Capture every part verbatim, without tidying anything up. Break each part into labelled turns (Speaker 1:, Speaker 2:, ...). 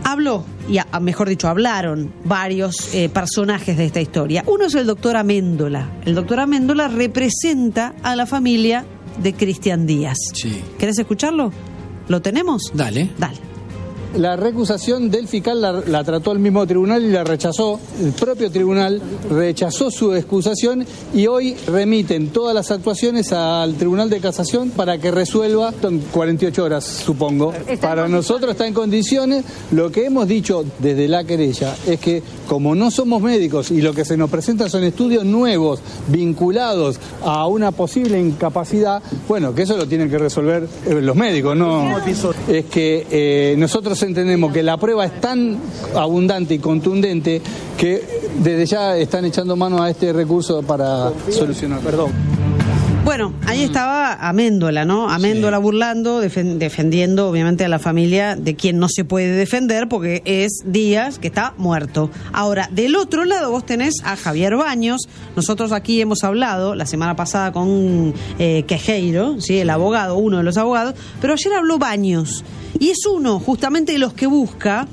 Speaker 1: Habló, y a, mejor dicho, hablaron varios eh, personajes de esta historia. Uno es el doctor Améndola. El doctor Améndola representa a la familia de Cristian Díaz.
Speaker 2: Sí.
Speaker 1: ¿Querés escucharlo? ¿Lo tenemos?
Speaker 2: Dale.
Speaker 1: Dale.
Speaker 3: La recusación del fiscal la, la trató el mismo tribunal y la rechazó. El propio tribunal rechazó su excusación y hoy remiten todas las actuaciones al Tribunal de Casación para que resuelva en cuarenta y ocho horas, supongo. Para nosotros está en condiciones. Lo que hemos dicho desde la querella es que como no somos médicos y lo que se nos presenta son estudios nuevos vinculados a una posible incapacidad, bueno, que eso lo tienen que resolver eh, los médicos, no. Es que eh, nosotros entendemos que la prueba es tan abundante y contundente que desde ya están echando mano a este recurso para solucionar. Perdón.
Speaker 1: Bueno, ahí estaba Améndola, ¿no? Améndola sí. burlando, defen- defendiendo obviamente a la familia de quien no se puede defender porque es Díaz, que está muerto. Ahora, del otro lado vos tenés a Javier Baños. Nosotros aquí hemos hablado la semana pasada con eh, Quejeiro, ¿sí? El abogado, uno de los abogados, pero ayer habló Baños. Y es uno justamente de los que busca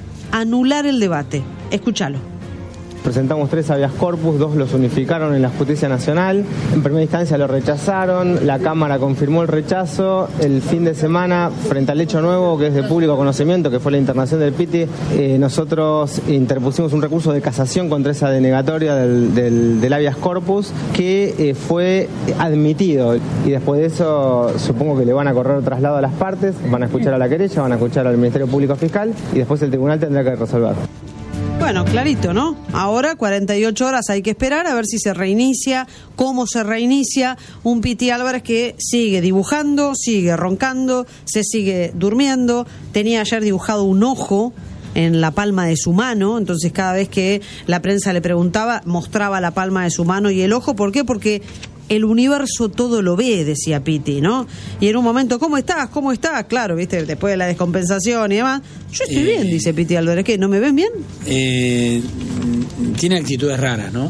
Speaker 1: anular el debate. Escúchalo.
Speaker 4: Presentamos tres habeas corpus, dos los unificaron en la Justicia Nacional. En primera instancia lo rechazaron, la Cámara confirmó el rechazo. El fin de semana, frente al hecho nuevo, que es de público conocimiento, que fue la internación del Piti, eh, nosotros interpusimos un recurso de casación contra esa denegatoria del, del, del habeas corpus, que eh, fue admitido. Y después de eso, supongo que le van a correr traslado a las partes, van a escuchar a la querella, van a escuchar al Ministerio Público Fiscal, y después el tribunal tendrá que resolver.
Speaker 1: Bueno, clarito, ¿no? Ahora cuarenta y ocho horas hay que esperar a ver si se reinicia, cómo se reinicia un Piti Álvarez que sigue dibujando, sigue roncando, se sigue durmiendo. Tenía ayer dibujado un ojo en la palma de su mano, entonces cada vez que la prensa le preguntaba, mostraba la palma de su mano y el ojo. ¿Por qué? Porque el universo todo lo ve, decía Piti, ¿no? Y en un momento, ¿cómo estás? ¿Cómo estás? Claro, ¿viste? Después de la descompensación y demás. Yo estoy eh, bien, dice Piti Álvarez. ¿Qué? ¿No me ven bien?
Speaker 2: Eh, tiene actitudes raras, ¿no?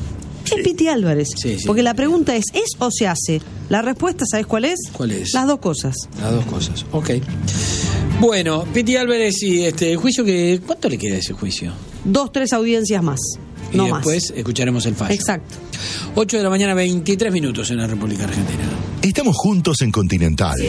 Speaker 1: Es sí. Piti Álvarez.
Speaker 2: Sí, sí.
Speaker 1: Porque la pregunta es, ¿es o se hace? La respuesta, ¿sabes cuál es?
Speaker 2: ¿Cuál es?
Speaker 1: Las dos cosas.
Speaker 2: Las dos cosas, ok. Bueno, Piti Álvarez y este juicio, que ¿cuánto le queda a ese juicio?
Speaker 1: Dos, tres audiencias más.
Speaker 2: Y
Speaker 1: no
Speaker 2: después
Speaker 1: más.
Speaker 2: escucharemos el fallo.
Speaker 1: Exacto.
Speaker 2: ocho de la mañana, veintitrés minutos en la República Argentina.
Speaker 5: Estamos juntos en Continental.